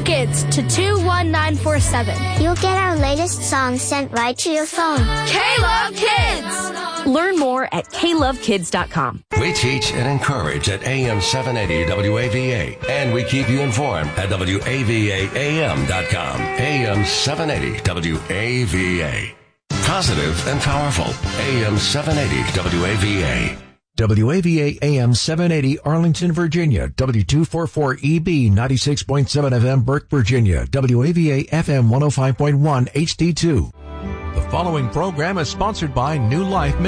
Kids to 21947. You'll get our latest songs sent right to your phone. K-Love Kids! Learn more at klovekids.com. We teach and encourage at AM 780 WAVA, and we keep you informed at WAVAAM.com. AM 780 WAVA. Positive and powerful. AM 780 WAVA. WAVA AM 780 Arlington, Virginia. W244EB 96.7 FM Burke, Virginia. WAVA FM 105.1 HD2. The following program is sponsored by New Life